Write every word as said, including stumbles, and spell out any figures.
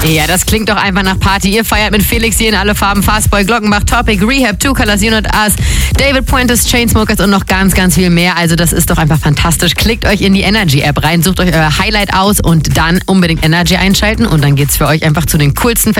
Ja, das klingt doch einfach nach Party. Ihr feiert mit Felix hier in alle Farben, Fastboy, Glockenbach, Topic, Rehab, Two Colors, You Not Us, David Puentes, Chainsmokers und noch ganz, ganz viel mehr. Also das ist doch einfach fantastisch. Klickt euch in die Energy-App rein, sucht euch euer Highlight aus und dann unbedingt Energy einschalten und dann geht's für euch einfach zu den coolsten